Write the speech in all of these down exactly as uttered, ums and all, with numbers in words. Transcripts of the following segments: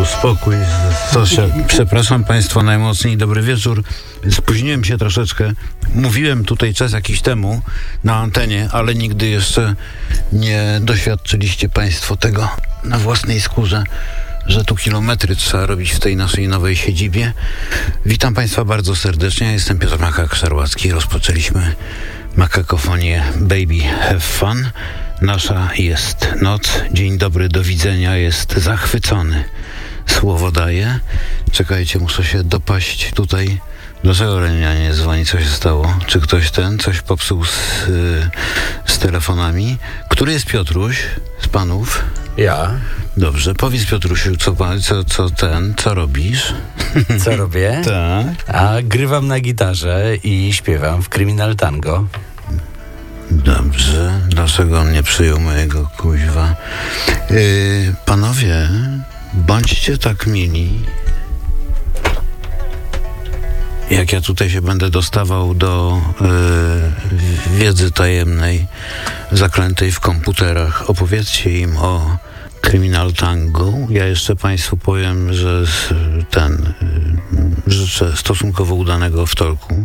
spokój. Zosia, przepraszam Państwa najmocniej, dobry wieczór. Spóźniłem się troszeczkę. Mówiłem tutaj czas jakiś temu na antenie, ale nigdy jeszcze nie doświadczyliście Państwo tego na własnej skórze, że tu kilometry trzeba robić w tej naszej nowej siedzibie. Witam Państwa bardzo serdecznie. Ja jestem Piotr Makak-Szarłacki. Rozpoczęliśmy makakofonię Baby Have Fun. Nasza jest noc. Dzień dobry, do widzenia jest zachwycony. Słowo daję. Czekajcie, muszę się dopaść tutaj. Dlaczego Renia nie dzwoni? Co się stało? Czy ktoś ten coś popsuł z, yy, z telefonami? Który jest Piotruś z panów? Ja. Dobrze, powiedz Piotrusiu, co, co, co ten, co robisz? Co robię? Tak. A grywam na gitarze i śpiewam w Criminal Tango. Dobrze, dlaczego on nie przyjął mojego kuźwa? Yy, panowie, bądźcie tak mili. Jak ja tutaj się będę dostawał do yy, wiedzy tajemnej, zaklętej w komputerach, opowiedzcie im o Criminal Tango. Ja jeszcze Państwu powiem, że ten yy, życzę stosunkowo udanego wtorku.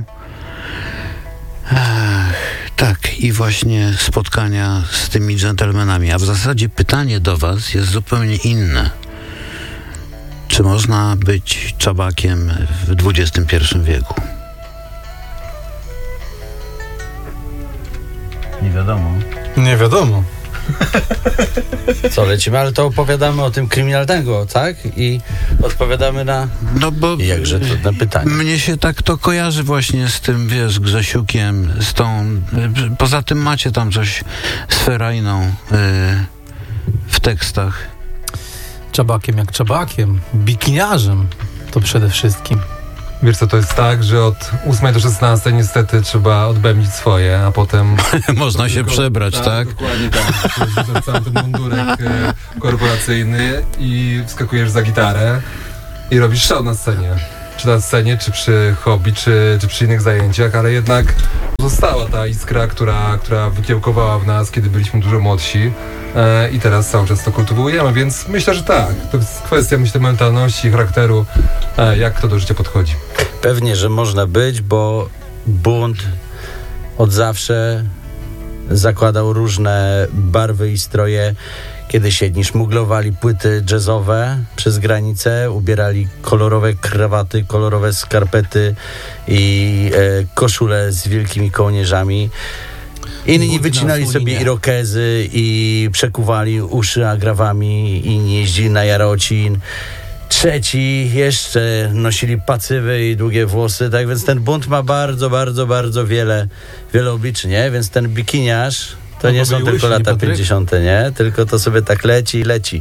Ach, tak, i właśnie spotkania z tymi dżentelmenami. A w zasadzie pytanie do Was jest zupełnie inne. Czy można być czabakiem w dwudziestym pierwszym wieku? Nie wiadomo. Nie wiadomo. Co, lecimy? Ale to opowiadamy o tym Criminal Tango, tak? I odpowiadamy na no bo jakże trudne pytanie. Mnie się tak to kojarzy właśnie z tym, wiesz, Grzesiukiem, z tą... Poza tym macie tam coś z Ferajną yy, w tekstach. Czabakiem jak czabakiem, bikiniarzem to przede wszystkim. Wiesz co, to jest tak, że od ósmej do szesnastej niestety trzeba odbędzić swoje, a potem... Można się tylko, przebrać, tak? tak? Dokładnie tak. Wrzucasz cały ten mundurek e, korporacyjny i wskakujesz za gitarę i robisz show na scenie. Czy na scenie, czy przy hobby, czy, czy przy innych zajęciach, ale jednak została ta iskra, która, która wykiełkowała w nas, kiedy byliśmy dużo młodsi e, i teraz cały czas to kultywujemy, więc myślę, że tak. To jest kwestia, myślę, mentalności, charakteru, e, jak kto do życia podchodzi. Pewnie, że można być, bo bunt od zawsze zakładał różne barwy i stroje. Kiedyś jedni szmuglowali płyty jazzowe przez granicę, ubierali kolorowe krawaty, kolorowe skarpety i e, koszule z wielkimi kołnierzami. Inni wycinali sobie irokezy i przekuwali uszy agrawami, inni jeździli na jarocin. Trzeci jeszcze nosili pacywy i długie włosy, tak więc ten bunt ma bardzo, bardzo, bardzo wiele, wiele obliczy, nie? Więc ten bikiniarz to nie są tylko lata pięćdziesiąte, nie? Tylko to sobie tak leci i leci.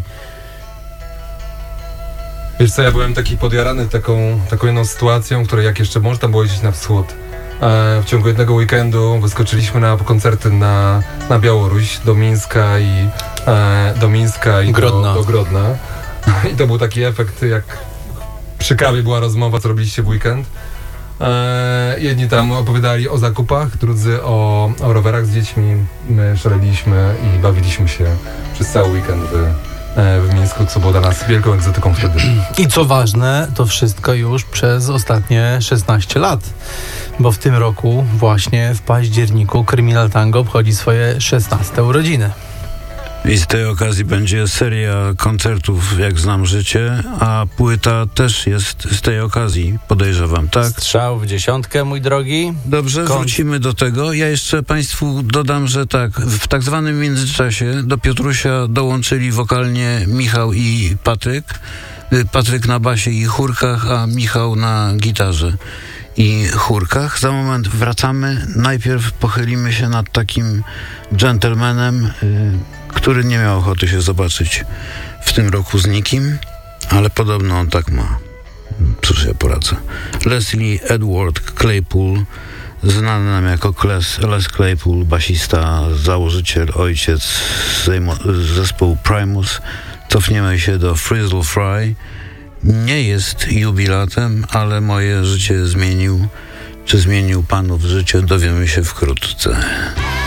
Wiesz co, ja byłem taki podjarany taką, taką jedną sytuacją, której jak jeszcze można było jeździć na wschód. E, w ciągu jednego weekendu wyskoczyliśmy na koncerty na, na Białoruś, do Mińska i e, do Mińska i Grodna. Do, do Grodna. I to był taki efekt, jak przy kawie była rozmowa, co robiliście w weekend. E, jedni tam opowiadali o zakupach, drudzy o, o rowerach z dziećmi. My szaleliśmy i bawiliśmy się przez cały weekend w, e, w Mińsku, co było dla nas wielką egzotyką wtedy. I co ważne, to wszystko już przez ostatnie szesnaście lat. Bo w tym roku, właśnie w październiku, Criminal Tango obchodzi swoje szesnaste urodziny. I z tej okazji będzie seria koncertów, jak znam życie, a płyta też jest z tej okazji, podejrzewam, tak? Strzał w dziesiątkę, mój drogi. Dobrze, Kon- wrócimy do tego. Ja jeszcze Państwu dodam, że tak, w tak zwanym międzyczasie do Piotrusia dołączyli wokalnie Michał i Patryk. Patryk na basie i chórkach, a Michał na gitarze i chórkach. Za moment wracamy. Najpierw pochylimy się nad takim dżentelmenem, y- który nie miał ochoty się zobaczyć w tym roku z nikim, ale podobno on tak ma. Cóż ja poradzę. Leslie Edward Claypool, znany nam jako Les, Les Claypool, basista, założyciel, ojciec zespołu Primus. Cofniemy się do Frizzle Fry. Nie jest jubilatem, ale moje życie zmienił. Czy zmienił panów życie, dowiemy się wkrótce.